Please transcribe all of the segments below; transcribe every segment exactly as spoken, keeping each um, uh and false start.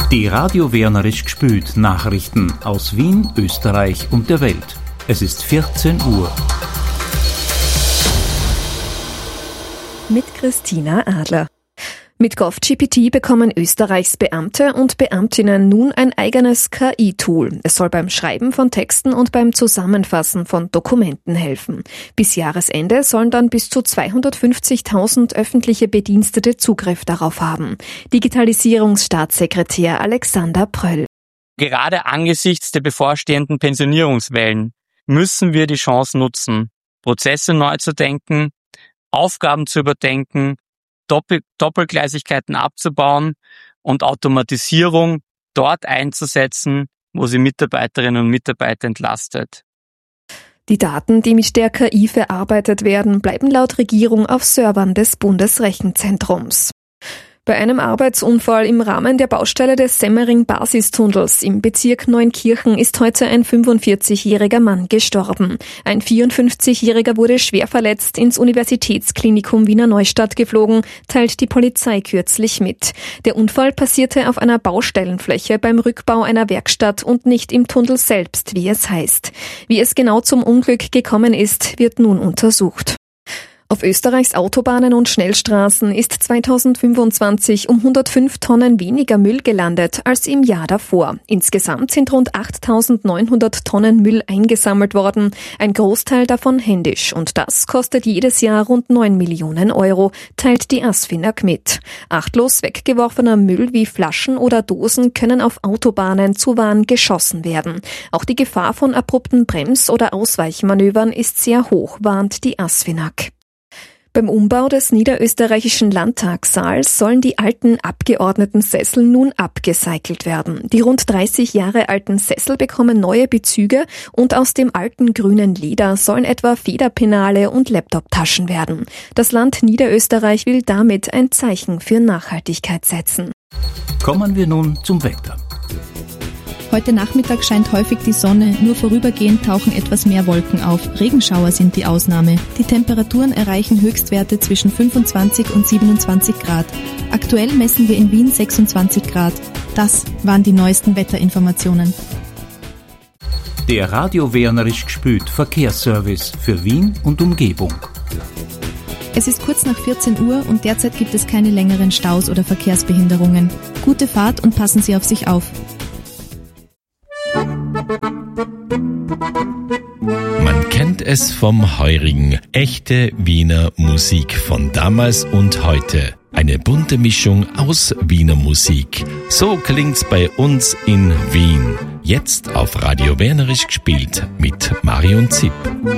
Die Radio Wernerisch gspült Nachrichten aus Wien, Österreich und der Welt. Es ist vierzehn Uhr. Mit Christina Adler. Mit GovGPT bekommen Österreichs Beamte und Beamtinnen nun ein eigenes K I-Tool. Es soll beim Schreiben von Texten und beim Zusammenfassen von Dokumenten helfen. Bis Jahresende sollen dann bis zu zweihundertfünfzigtausend öffentliche Bedienstete Zugriff darauf haben. Digitalisierungsstaatssekretär Alexander Pröll. Gerade angesichts der bevorstehenden Pensionierungswellen müssen wir die Chance nutzen, Prozesse neu zu denken, Aufgaben zu überdenken, Doppel- Doppelgleisigkeiten abzubauen und Automatisierung dort einzusetzen, wo sie Mitarbeiterinnen und Mitarbeiter entlastet. Die Daten, die mit der K I verarbeitet werden, bleiben laut Regierung auf Servern des Bundesrechenzentrums. Bei einem Arbeitsunfall im Rahmen der Baustelle des Semmering-Basistunnels im Bezirk Neunkirchen ist heute ein fünfundvierzigjähriger Mann gestorben. Ein vierundfünfzigjähriger wurde schwer verletzt ins Universitätsklinikum Wiener Neustadt geflogen, teilt die Polizei kürzlich mit. Der Unfall passierte auf einer Baustellenfläche beim Rückbau einer Werkstatt und nicht im Tunnel selbst, wie es heißt. Wie es genau zum Unglück gekommen ist, wird nun untersucht. Auf Österreichs Autobahnen und Schnellstraßen ist zweitausendfünfundzwanzig um hundertfünf Tonnen weniger Müll gelandet als im Jahr davor. Insgesamt sind rund achttausendneunhundert Tonnen Müll eingesammelt worden, ein Großteil davon händisch. Und das kostet jedes Jahr rund neun Millionen Euro, teilt die ASFINAG mit. Achtlos weggeworfener Müll wie Flaschen oder Dosen können auf Autobahnen zu Waren geschossen werden. Auch die Gefahr von abrupten Brems- oder Ausweichmanövern ist sehr hoch, warnt die ASFINAG. Beim Umbau des niederösterreichischen Landtagssaals sollen die alten Abgeordnetensessel nun abgecycelt werden. Die rund dreißig Jahre alten Sessel bekommen neue Bezüge und aus dem alten grünen Leder sollen etwa Federpenale und Laptoptaschen werden. Das Land Niederösterreich will damit ein Zeichen für Nachhaltigkeit setzen. Kommen wir nun zum Wetter. Heute Nachmittag scheint häufig die Sonne, nur vorübergehend tauchen etwas mehr Wolken auf. Regenschauer sind die Ausnahme. Die Temperaturen erreichen Höchstwerte zwischen fünfundzwanzig und siebenundzwanzig Grad. Aktuell messen wir in Wien sechsundzwanzig Grad. Das waren die neuesten Wetterinformationen. Der Radio Wernerisch gspült Verkehrsservice für Wien und Umgebung. Es ist kurz nach vierzehn Uhr und derzeit gibt es keine längeren Staus oder Verkehrsbehinderungen. Gute Fahrt und passen Sie auf sich auf. Man kennt es vom Heurigen. Echte Wiener Musik von damals und heute. Eine bunte Mischung aus Wiener Musik. So klingt's bei uns in Wien. Jetzt auf Radio Wernerisch gespielt mit Marion Zipp.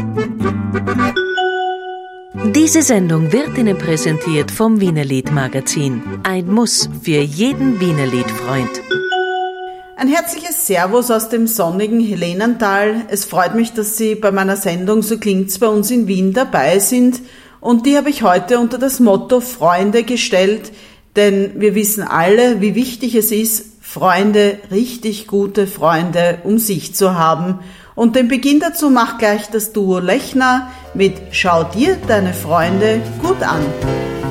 Diese Sendung wird Ihnen präsentiert vom Wienerlied Magazin. Ein Muss für jeden Wienerlied-Freund. Ein herzliches Servus aus dem sonnigen Helenental. Es freut mich, dass Sie bei meiner Sendung So klingt's bei uns in Wien dabei sind. Und die habe ich heute unter das Motto Freunde gestellt, denn wir wissen alle, wie wichtig es ist, Freunde, richtig gute Freunde um sich zu haben. Und den Beginn dazu macht gleich das Duo Lechner mit Schau dir deine Freunde gut an.